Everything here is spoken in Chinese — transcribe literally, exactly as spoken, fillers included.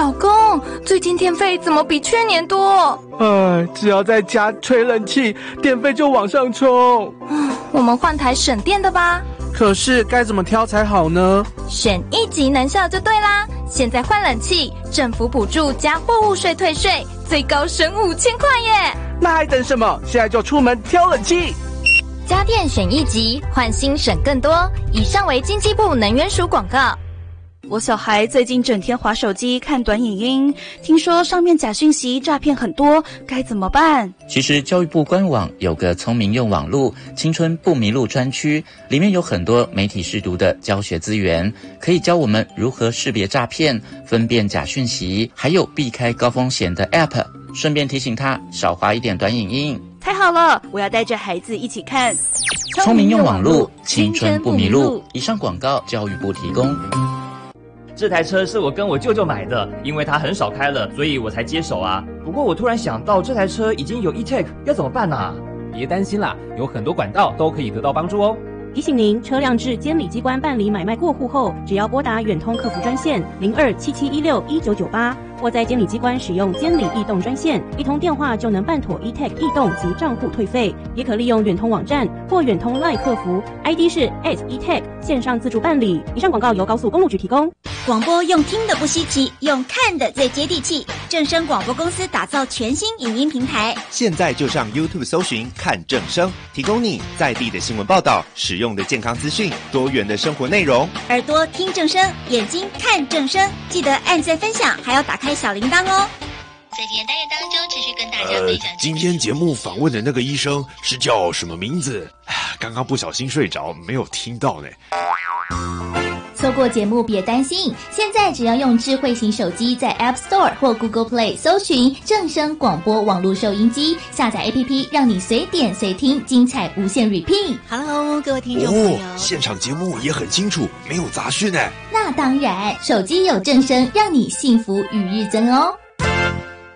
老公，最近电费怎么比去年多？ 哎，只要在家吹冷气，电费就往上冲。 我们换台省电的吧。 可是该怎么挑才好呢？ 选一级能效就对啦！现在换冷气，政府补助加货物税退税，最高省五千块耶！ 那还等什么？现在就出门挑冷气。 家电选一级，换新省更多。以上为经济部能源署广告。 我小孩最近整天滑手机看短影音，听说上面假讯息诈骗很多，该怎么办？ 其实教育部官网有个聪明用网路青春不迷路专区，里面有很多媒体识读的教学资源，可以教我们如何识别诈骗、分辨假讯息，还有避开高风险的 App， 顺便提醒他少滑一点短影音。 太好了，我要带着孩子一起看聪明用网路青春不迷路。以上广告教育部提供。 这台车是我跟我舅舅买的，因为他很少开了，所以我才接手啊。不过我突然想到，这台车已经有 E-Tech， 要怎么办啊？ 别担心啦，有很多管道都可以得到帮助哦。 提醒您，车辆至监理机关办理买卖过户后，只要拨打远通客服专线零二七七一六一九九八，或在监理机关使用监理易动专线，一通电话就能办妥 E-Tech 易动及账户退费。也可利用远通网站或远通 LINE 客服 ，I D 是 at E-Tech 线上自助办理。以上广告由高速公路局提供。 广播用听的不稀奇，用看的最接地气。正声广播公司打造全新影音平台， 现在就上 YouTube 搜寻看正声，提供你在地的新闻报道、实用的健康资讯、多元的生活内容。 耳朵听正声，眼睛看正声，记得按赞分享，还要打开小铃铛哦。 在今天单元当中，持续跟大家分享、 呃。今天节目访问的那个医生是叫什么名字？刚刚不小心睡着，没有听到呢。 错过节目别担心，现在只要用智慧型手机在 App Store 或 Google Play 搜寻正声广播网络收音机，下载 A P P 让你随点随听，精彩无限 repeat。 Hello， 各位听众朋友， 哦，现场节目也很清楚，没有杂讯呢。 那当然，手机有正声，让你幸福与日增哦。